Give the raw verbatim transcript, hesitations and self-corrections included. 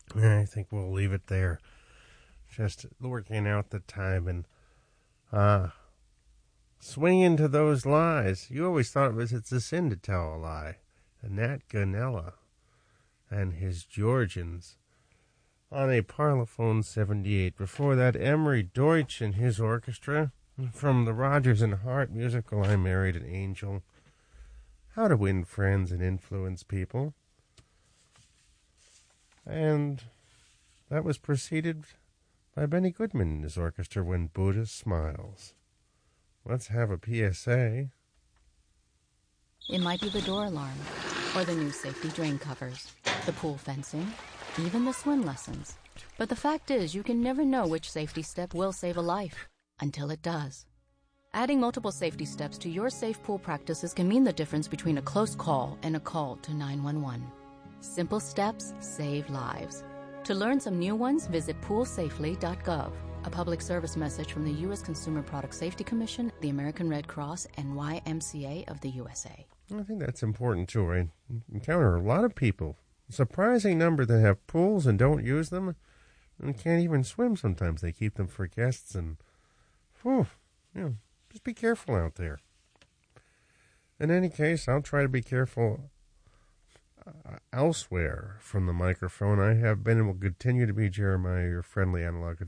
I think we'll leave it there. Just working out the time and uh, swing into those lies. You always thought it was it's a sin to tell a lie. And Nat Ganella and his Georgians on a Parlophone seventy-eight. Before that, Emery Deutsch and his orchestra from the Rodgers and Hart musical I Married an Angel. How to Win Friends and Influence People. And that was preceded by Benny Goodman and his orchestra, When Buddha Smiles. Let's have a P S A. It might be the door alarm, or the new safety drain covers, the pool fencing, even the swim lessons. But the fact is, you can never know which safety step will save a life, until it does. Adding multiple safety steps to your safe pool practices can mean the difference between a close call and a call to nine one one. Simple steps save lives. To learn some new ones, visit pool safely dot gov. A public service message from the U S Consumer Product Safety Commission, the American Red Cross, and Y M C A of the U S A. I think that's important, too. I encounter a lot of people, a surprising number, that have pools and don't use them and can't even swim sometimes. They keep them for guests and, whew, you know, just be careful out there. In any case, I'll try to be careful uh, elsewhere from the microphone. I have been and will continue to be, Jeremiah, your friendly analog